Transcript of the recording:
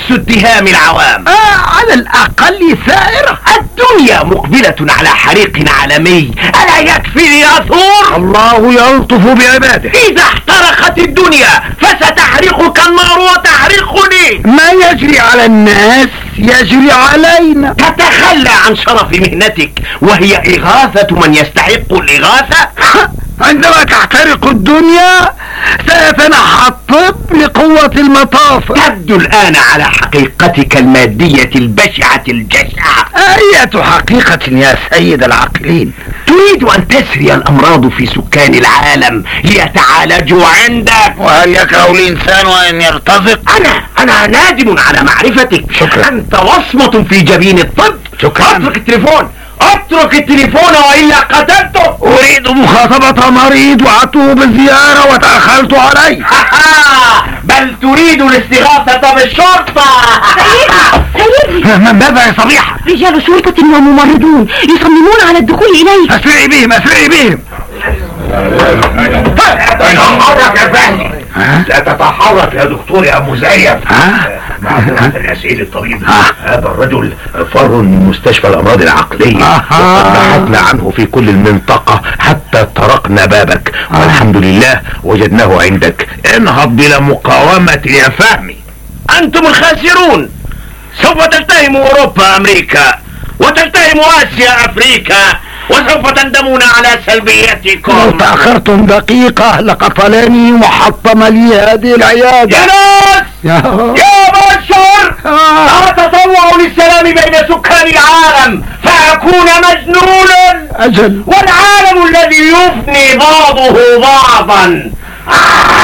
عكس اتهام العوام. على الأقل ثائرة. الدنيا مقبلة على حريق عالمي، ألا يكفي يثور؟ الله يلطف بعباده. إذا احترقت الدنيا فستحرقك النار وتحرقني. ما يجري على الناس يجري علينا. تتخلى عن شرف مهنتك وهي إغاثة من يستحق الإغاثة. عندما تحترق الدنيا سيتنحى الطب لقوة المطاف. تبدو الآن على حقيقتك المادية البشعة الجشعة. أية حقيقة يا سيد العاقلين؟ تريد أن تسري الأمراض في سكان العالم ليتعالجوا عندك. وهل يكره الإنسان أن يرتزق؟ أنا نادم على معرفتك. شكرا. أنت وصمة في جبين الطب. شكرا. اترك التليفون، اترك التليفون وإلا قتلته. أريد مخاطبة مريض وعدته بالزيارة وتأخرت عليه. بل تريد الاستغاثة بالشرطة. سيدي من ماذا يا صبيحة؟ رجال شرطة وممرضون يصممون على الدخول إليه. أسرعي بهم أسرعي بهم. تتحرك يا فهمي. لا تتحرك يا دكتور يا مزيف. معذرة يا سيدي الطبيب، هذا الرجل فر من مستشفى الأمراض العقلية، وقد بحثنا عنه في كل المنطقة حتى طرقنا بابك، والحمد لله وجدناه عندك. انهض بلا مقاومة يا فهمي. أنتم الخاسرون، سوف تلتهم أوروبا أمريكا وتلتهم آسيا أفريكا، وسوف تندمون على سلبيتكم. لو تأخرتم دقيقة لقتلني وحطم لي هذه العيادة. يا ناس يا بشر، أتطوع للسلام بين سكان العالم فأكون مجنونا. أجل. والعالم الذي يفني بعضه بعضا.